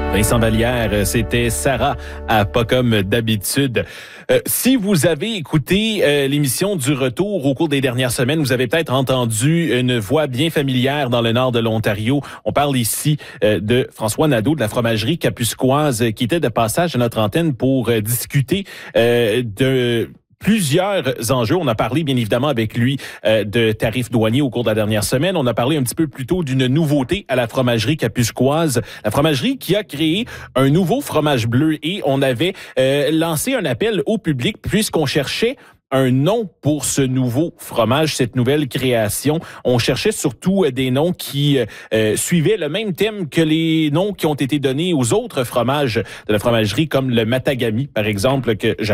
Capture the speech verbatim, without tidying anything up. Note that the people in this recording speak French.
Vincent Vallière, c'était Sarah à Pas comme d'habitude. Euh, si vous avez écouté euh, l'émission du Retour au cours des dernières semaines, vous avez peut-être entendu une voix bien familière dans le nord de l'Ontario. On parle ici euh, de François Nadeau de la fromagerie Kapuskoise qui était de passage à notre antenne pour euh, discuter euh, de plusieurs enjeux. On a parlé bien évidemment avec lui euh, de tarifs douaniers au cours de la dernière semaine. On a parlé un petit peu plus tôt d'une nouveauté à la fromagerie Kapuskoise. La fromagerie qui a créé un nouveau fromage bleu et on avait euh, lancé un appel au public puisqu'on cherchait un nom pour ce nouveau fromage, cette nouvelle création. On cherchait surtout des noms qui euh, suivaient le même thème que les noms qui ont été donnés aux autres fromages de la fromagerie, comme le Matagami, par exemple, que